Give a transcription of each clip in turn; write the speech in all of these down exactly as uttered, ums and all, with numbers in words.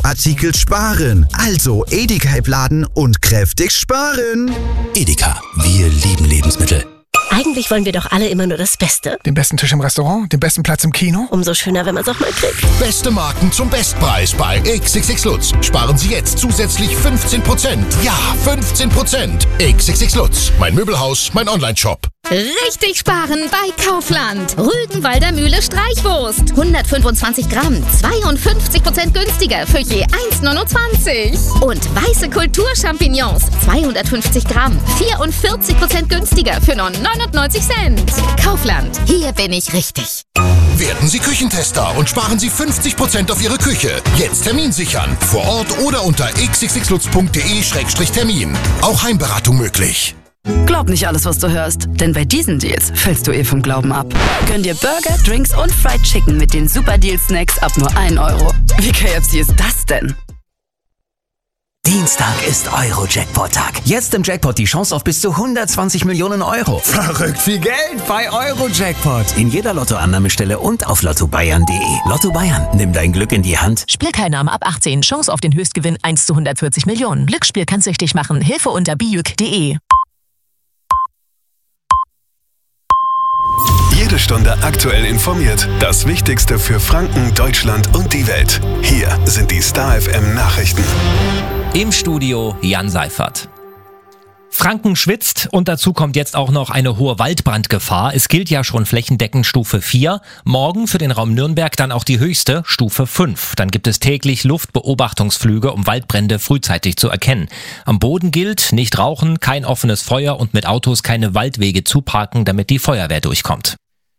Bio-Artikel sparen. Also Edeka laden und kräftig sparen. Edeka, wir lieben Lebensmittel. Eigentlich wollen wir doch alle immer nur das Beste. Den besten Tisch im Restaurant, den besten Platz im Kino. Umso schöner, wenn man es auch mal kriegt. Beste Marken zum Bestpreis bei X X X Lutz. Sparen Sie jetzt zusätzlich fünfzehn Prozent. Ja, fünfzehn Prozent. X X X Lutz. Mein Möbelhaus, mein Online-Shop. Richtig sparen bei Kaufland. Rügenwalder Mühle Streichwurst. hundertfünfundzwanzig Gramm, zweiundfünfzig Prozent günstiger für je eins neunundzwanzig. Und weiße Kulturchampignons, zweihundertfünfzig Gramm, vierundvierzig Prozent günstiger für nur neunundneunzig Cent. Kaufland, hier bin ich richtig. Werden Sie Küchentester und sparen Sie fünfzig Prozent auf Ihre Küche. Jetzt Termin sichern. Vor Ort oder unter x x x lutz punkt d e Schrägstrich Termin. Auch Heimberatung möglich. Glaub nicht alles, was du hörst, denn bei diesen Deals fällst du eh vom Glauben ab. Gönn dir Burger, Drinks und Fried Chicken mit den Super Deal Snacks ab nur ein Euro. Wie K F C ist das denn? Dienstag ist Euro-Jackpot-Tag. Jetzt im Jackpot die Chance auf bis zu hundertzwanzig Millionen Euro. Verrückt viel Geld bei Euro-Jackpot. In jeder Lottoannahmestelle und auf lotto bayern punkt de. Lotto Bayern, nimm dein Glück in die Hand. Spielteilnahme ab achtzehn. Chance auf den Höchstgewinn eins zu hundertvierzig Millionen. Glücksspiel kann süchtig machen. Hilfe unter bijuk punkt de. Jede Stunde aktuell informiert. Das Wichtigste für Franken, Deutschland und die Welt. Hier sind die Star F M Nachrichten. Im Studio Jan Seifert. Franken schwitzt und dazu kommt jetzt auch noch eine hohe Waldbrandgefahr. Es gilt ja schon flächendeckend Stufe vier. Morgen für den Raum Nürnberg dann auch die höchste, Stufe fünf. Dann gibt es täglich Luftbeobachtungsflüge, um Waldbrände frühzeitig zu erkennen. Am Boden gilt, nicht rauchen, kein offenes Feuer und mit Autos keine Waldwege zuparken, damit die Feuerwehr durchkommt.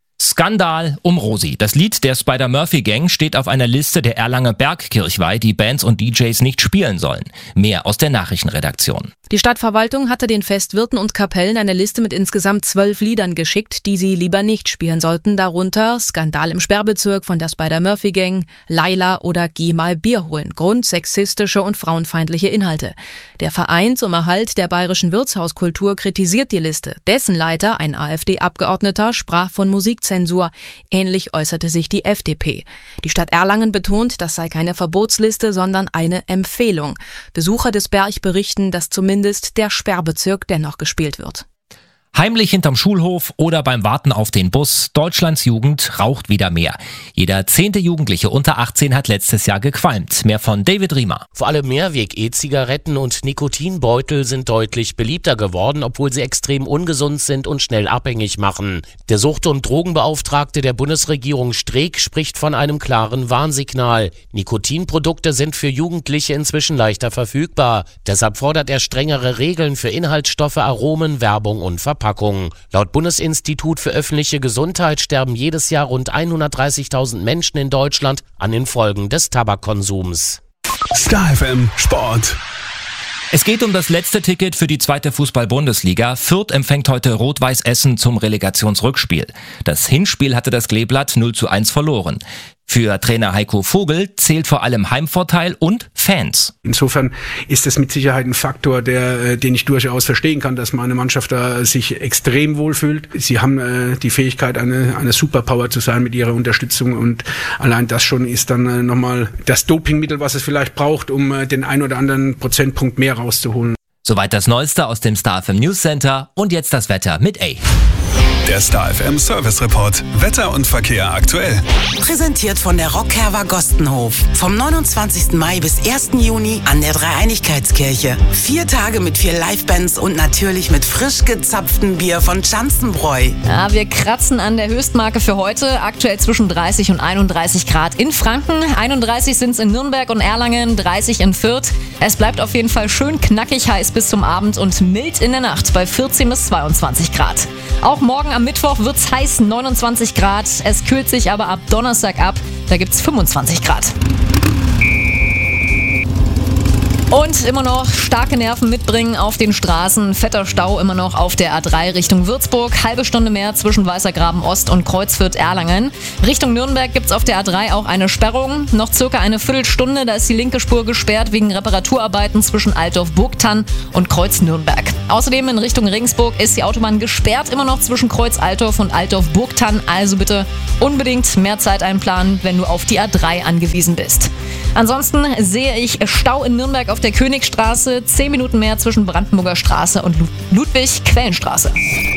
Skandal um Rosi. Das Lied der Spider-Murphy-Gang steht auf einer Liste der Erlanger Bergkirchweih, die Bands und D Js nicht spielen sollen. Mehr aus der Nachrichtenredaktion. Die Stadtverwaltung hatte den Festwirten und Kapellen eine Liste mit insgesamt zwölf Liedern geschickt, die sie lieber nicht spielen sollten, darunter Skandal im Sperrbezirk von der Spider-Murphy-Gang, Laila oder Geh mal Bier holen, grundsexistische und frauenfeindliche Inhalte. Der Verein zum Erhalt der bayerischen Wirtshauskultur kritisiert die Liste. Dessen Leiter, ein AfD-Abgeordneter, sprach von Musikzensur. Ähnlich äußerte sich die F D P. Die Stadt Erlangen betont, das sei keine Verbotsliste, sondern eine Empfehlung. Besucher des Berg berichten, dass zumindest der Sperrbezirk dennoch gespielt wird. Heimlich hinterm Schulhof oder beim Warten auf den Bus. Deutschlands Jugend raucht wieder mehr. Jeder zehnte Jugendliche unter achtzehn hat letztes Jahr gequalmt. Mehr von David Riemer. Vor allem Mehrweg-E-Zigaretten und Nikotinbeutel sind deutlich beliebter geworden, obwohl sie extrem ungesund sind und schnell abhängig machen. Der Sucht- und Drogenbeauftragte der Bundesregierung Streeck spricht von einem klaren Warnsignal. Nikotinprodukte sind für Jugendliche inzwischen leichter verfügbar. Deshalb fordert er strengere Regeln für Inhaltsstoffe, Aromen, Werbung und Verpackung. Laut Bundesinstitut für öffentliche Gesundheit sterben jedes Jahr rund hundertdreißigtausend Menschen in Deutschland an den Folgen des Tabakkonsums. Star F M Sport. Es geht um das letzte Ticket für die zweite Fußball-Bundesliga. Fürth empfängt heute Rot-Weiß Essen zum Relegationsrückspiel. Das Hinspiel hatte das Kleeblatt null zu eins verloren. Für Trainer Heiko Vogel zählt vor allem Heimvorteil und Fans. Insofern ist es mit Sicherheit ein Faktor, der, den ich durchaus verstehen kann, dass meine Mannschaft da sich extrem wohlfühlt. Sie haben äh, die Fähigkeit, eine, eine Superpower zu sein mit ihrer Unterstützung und allein das schon ist dann äh, nochmal das Dopingmittel, was es vielleicht braucht, um äh, den ein oder anderen Prozentpunkt mehr rauszuholen. Soweit das Neueste aus dem Star F M News Center und jetzt das Wetter mit A. Der Star F M Service Report. Wetter und Verkehr aktuell. Präsentiert von der Rockherber Gostenhof. Vom neunundzwanzigsten Mai bis ersten Juni an der Dreieinigkeitskirche. Vier Tage mit vier Livebands und natürlich mit frisch gezapftem Bier von Schanzenbräu. Ja, wir kratzen an der Höchstmarke für heute. Aktuell zwischen dreißig und einunddreißig Grad in Franken. einunddreißig sind es in Nürnberg und Erlangen, dreißig in Fürth. Es bleibt auf jeden Fall schön knackig heiß bis zum Abend und mild in der Nacht bei vierzehn bis zweiundzwanzig Grad. Auch morgen am Mittwoch wird's heiß, neunundzwanzig Grad. Es kühlt sich aber ab Donnerstag ab, da gibt's fünfundzwanzig Grad. Und immer noch starke Nerven mitbringen auf den Straßen. Fetter Stau immer noch auf der A drei Richtung Würzburg. Halbe Stunde mehr zwischen Weißergraben Ost und Kreuzfürth-Erlangen. Richtung Nürnberg gibt's auf der A drei auch eine Sperrung. Noch circa eine Viertelstunde, da ist die linke Spur gesperrt wegen Reparaturarbeiten zwischen Altdorf-Burgtann und Kreuz-Nürnberg. Außerdem in Richtung Regensburg ist die Autobahn gesperrt, immer noch zwischen Kreuz-Altdorf und Altdorf-Burgtann. Also bitte unbedingt mehr Zeit einplanen, wenn du auf die A drei angewiesen bist. Ansonsten sehe ich Stau in Nürnberg auf der Königstraße, zehn Minuten mehr zwischen Brandenburger Straße und Ludwig-Quellenstraße.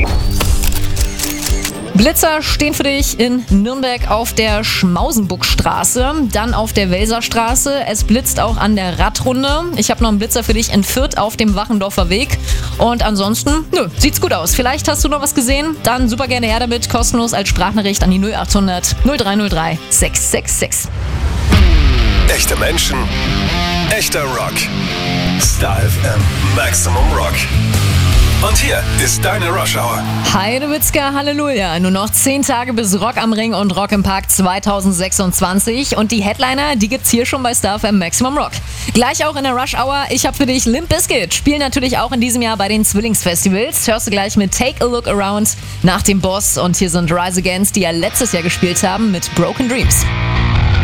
Blitzer stehen für dich in Nürnberg auf der Schmausenbuckstraße, dann auf der Welserstraße. Es blitzt auch an der Radrunde. Ich habe noch einen Blitzer für dich in Fürth auf dem Wachendorfer Weg. Und ansonsten, nö, sieht's gut aus. Vielleicht hast du noch was gesehen? Dann super gerne her damit, kostenlos als Sprachnachricht an die null achthundert null drei null drei sechs sechs sechs. Echte Menschen, echter Rock. Star F M Maximum Rock. Und hier ist deine Rush Hour. Heidewitzka, Halleluja. Nur noch zehn Tage bis Rock am Ring und Rock im Park zwanzig sechsundzwanzig. Und die Headliner, die gibt's hier schon bei Star F M Maximum Rock. Gleich auch in der Rush Hour. Ich habe für dich Limp Bizkit. Spielen natürlich auch in diesem Jahr bei den Zwillingsfestivals. Hörst du gleich mit Take a Look Around nach dem Boss. Und hier sind Rise Against, die ja letztes Jahr gespielt haben mit Broken Dreams.